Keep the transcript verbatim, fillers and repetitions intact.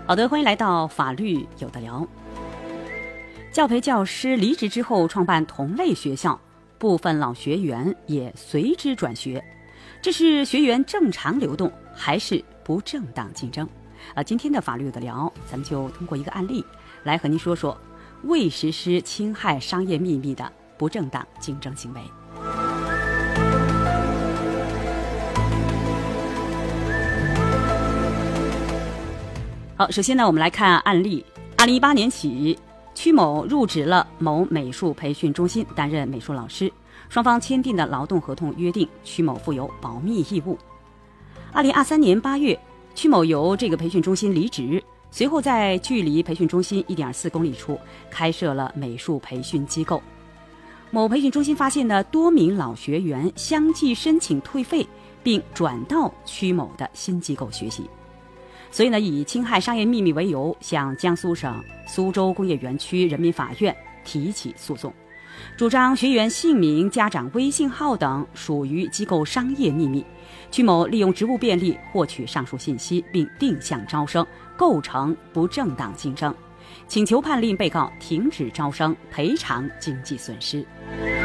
好的，欢迎来到法律有的聊。教培教师离职之后创办同类学校，部分老学员也随之转学，这是学员正常流动还是不正当竞争？啊，今天的法律有的聊，咱们就通过一个案例来和您说说未实施侵害商业秘密的不正当竞争行为。好，首先呢，我们来看案例。二零一八年起，曲某入职了某美术培训中心担任美术老师，双方签订的劳动合同约定曲某负有保密义务。二零二三年八月，曲某由这个培训中心离职，随后在距离培训中心 一点四公里处开设了美术培训机构。某培训中心发现呢，多名老学员相继申请退费，并转到曲某的新机构学习。所以呢，以侵害商业秘密为由，向江苏省苏州工业园区人民法院提起诉讼，主张学员姓名、家长微信号等属于机构商业秘密，曲某利用职务便利获取上述信息并定向招生，构成不正当竞争，请求判令被告停止招生，赔偿经济损失。